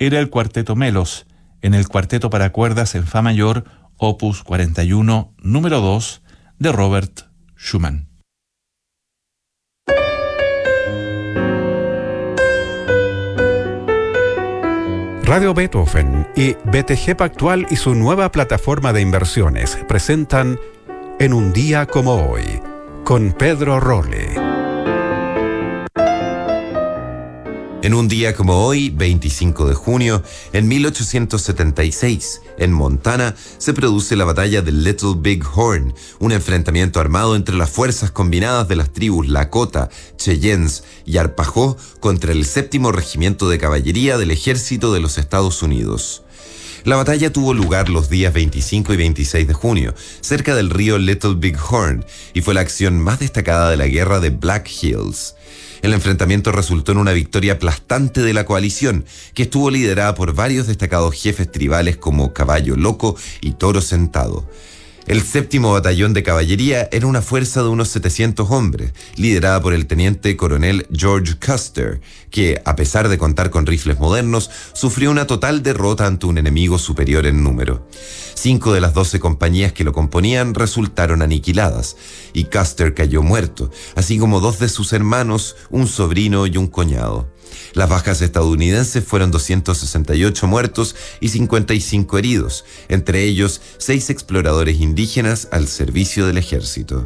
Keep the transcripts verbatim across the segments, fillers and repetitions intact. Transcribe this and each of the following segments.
era el Cuarteto Melos, en el Cuarteto para cuerdas en fa mayor, opus cuarenta y uno, número dos, de Robert Schumann. Radio Beethoven y B T G Pactual y su nueva plataforma de inversiones presentan En un día como hoy, con Pedro Rolle. En un día como hoy, veinticinco de junio, en mil ochocientos setenta y seis, en Montana, se produce la batalla de Little Big Horn, un enfrentamiento armado entre las fuerzas combinadas de las tribus Lakota, Cheyennes y Arpajó contra el séptimo Regimiento de Caballería del Ejército de los Estados Unidos. La batalla tuvo lugar los días veinticinco y veintiséis de junio, cerca del río Little Big Horn, y fue la acción más destacada de la guerra de Black Hills. El enfrentamiento resultó en una victoria aplastante de la coalición, que estuvo liderada por varios destacados jefes tribales como Caballo Loco y Toro Sentado. El séptimo batallón de caballería era una fuerza de unos setecientos hombres, liderada por el teniente coronel George Custer, que, a pesar de contar con rifles modernos, sufrió una total derrota ante un enemigo superior en número. Cinco de las doce compañías que lo componían resultaron aniquiladas, y Custer cayó muerto, así como dos de sus hermanos, un sobrino y un cuñado. Las bajas estadounidenses fueron doscientos sesenta y ocho muertos y cincuenta y cinco heridos, entre ellos seis exploradores indígenas al servicio del ejército.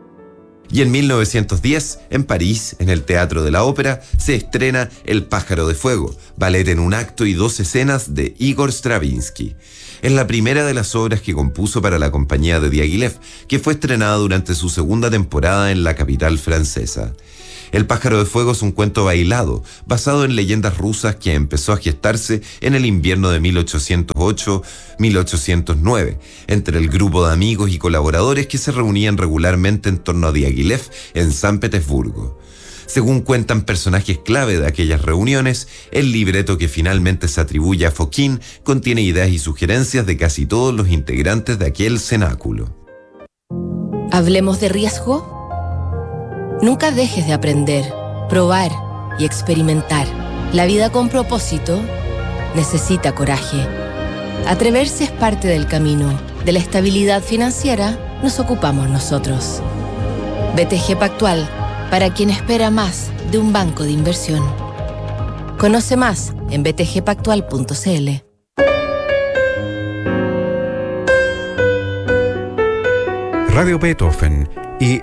Y en mil novecientos diez, en París, en el Teatro de la Ópera, se estrena El pájaro de fuego, ballet en un acto y dos escenas de Igor Stravinsky. Es la primera de las obras que compuso para la compañía de Diaghilev, que fue estrenada durante su segunda temporada en la capital francesa. El pájaro de fuego es un cuento bailado, basado en leyendas rusas que empezó a gestarse en el invierno de mil ochocientos ocho a mil ochocientos nueve, entre el grupo de amigos y colaboradores que se reunían regularmente en torno a Diaghilev en San Petersburgo. Según cuentan personajes clave de aquellas reuniones, el libreto que finalmente se atribuye a Fokine contiene ideas y sugerencias de casi todos los integrantes de aquel cenáculo. ¿Hablemos de riesgo? Nunca dejes de aprender, probar y experimentar. La vida con propósito necesita coraje. Atreverse es parte del camino. De la estabilidad financiera nos ocupamos nosotros. B T G Pactual, para quien espera más de un banco de inversión. Conoce más en b t g pactual punto c l. Radio Beethoven